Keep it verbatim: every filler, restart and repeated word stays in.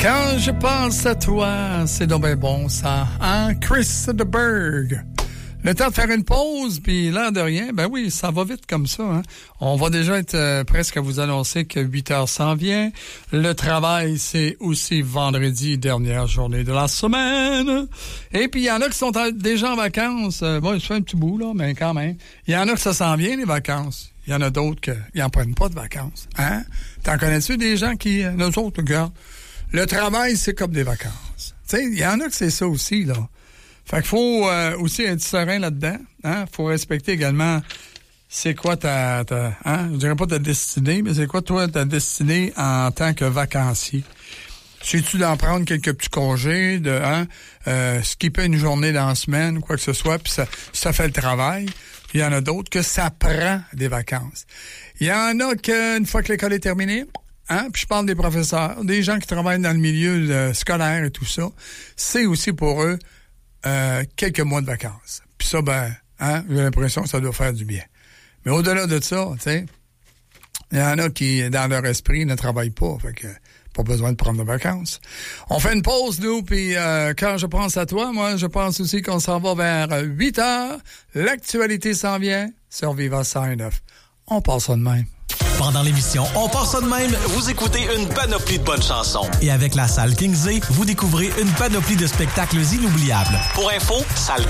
Quand je pense à toi, c'est donc bien bon ça, hein? Chris de Berg. Le temps de faire une pause, puis l'air de rien, ben oui, ça va vite comme ça, hein? On va déjà être euh, presque à vous annoncer que huit heures s'en vient. Le travail, c'est aussi vendredi, dernière journée de la semaine. Et puis, il y en a qui sont déjà en vacances. Euh, bon, je fais un petit bout, là, mais quand même. Il y en a que ça s'en vient, les vacances. Il y en a d'autres qui n'en prennent pas de vacances, hein? T'en connais-tu des gens qui, euh, nous autres, regarde, le travail, c'est comme des vacances. Tu sais, il y en a que c'est ça aussi, là. Fait qu'il faut euh, aussi être serein là-dedans. Hein? Faut respecter également c'est quoi ta, ta hein? Je dirais pas ta destinée, mais c'est quoi toi ta destinée en tant que vacancier. Sais-tu d'en prendre quelques petits congés, de hein, euh, skipper une journée dans la semaine, quoi que ce soit, puis ça, ça fait le travail. Il y en a d'autres que ça prend des vacances. Il y en a qu'une fois que l'école est terminée, hein, puis je parle des professeurs, des gens qui travaillent dans le milieu euh, scolaire et tout ça, c'est aussi pour eux Euh, quelques mois de vacances. Puis ça, ben, hein, j'ai l'impression que ça doit faire du bien. Mais au-delà de ça, tu sais, il y en a qui, dans leur esprit, ne travaillent pas. Fait que, pas besoin de prendre de vacances. On fait une pause, nous, puis euh, quand je pense à toi, moi, je pense aussi qu'on s'en va vers huit heures. L'actualité s'en vient sur Viva cent neuf. On passe ça de même. Pendant l'émission On passe ça de même, vous écoutez une panoplie de bonnes chansons. Et avec la salle Kingsley, vous découvrez une panoplie de spectacles inoubliables. Pour info, salle